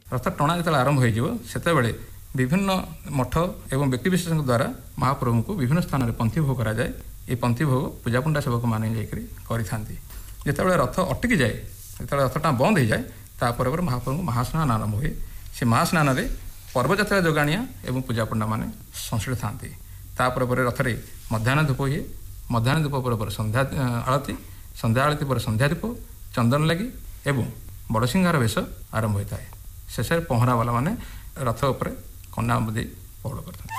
ରଥ ଟଣା ଯେତେବେଳେ ଆରମ୍ଭ ହୋଇଯିବ ସେତେବେଳେ ବିଭିନ୍ନ ମଠ ଏବଂ ବ୍ୟକ୍ତିବିଶେଷଙ୍କ ଦ୍ୱାରା ମହାପ୍ରଭୁଙ୍କୁ ବିଭିନ୍ନ ସ୍ଥାନରେ ପନ୍ଥୀ ଭୋଗ କରାଯାଏ। ଏ ପନ୍ଥୀ ଭୋଗ ପୂଜାପଣ୍ଡା ସେବକମାନେ ଯାଇକରି କରିଥାନ୍ତି। ଯେତେବେଳେ ରଥ ଅଟକି ଯାଏ, ଯେତେବେଳେ ରଥଟା ବନ୍ଦ ହୋଇଯାଏ, ତାପରେ ପରେ ମହାପ୍ରଭୁଙ୍କୁ ମହାସ୍ନାନ ଆରମ୍ଭ ହୁଏ। ସେ ମହାସ୍ନାନରେ ପର୍ବଯାତ୍ରା ଯୋଗାଣିଆ ଏବଂ ପୂଜାପଣ୍ଡାମାନେ ସଂଶ୍ଳିଷ୍ଟ ଥାନ୍ତି। ତାପରେ ପରେ ରଥରେ ମଧ୍ୟାହ୍ନ ଧୂପ ହୁଏ। ମଧ୍ୟାହ୍ନ ଧୂପ ପରେ ପରେ ସନ୍ଧ୍ୟା ଆଳତୀ, ସନ୍ଧ୍ୟା ଆଳତୀ ପରେ ସନ୍ଧ୍ୟା ଧୂପ, ଚନ୍ଦନ ଲାଗି ଏବଂ ବଡ଼ସିଂହାର ବେଶ ଆରମ୍ଭ ହୋଇଥାଏ। ଶେଷରେ ପହଁରାବାଲା ମାନେ ରଥ ଉପରେ କନା ଦେଇ ପହଳ କରିଥାନ୍ତି।